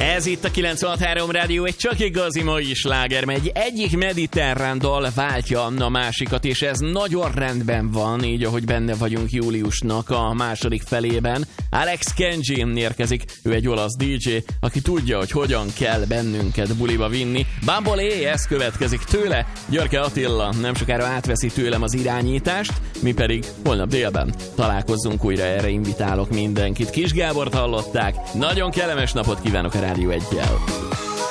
Ez itt a 96.3 Rádió, egy csak igazi mai sláger megy. Egyik mediterrán dal váltja a másikat, és ez nagyon rendben van, így ahogy benne vagyunk júliusnak a második felében. Alex Kenji érkezik, ő egy olasz DJ, aki tudja, hogy hogyan kell bennünket buliba vinni. Bumble ez következik tőle, Györke Attila nem sokára átveszi tőlem az irányítást, mi pedig holnap délben találkozzunk újra, erre invitálok mindenkit. Kis Gábort hallották, nagyon kellemes napot kívánok a Rádió 1-jel.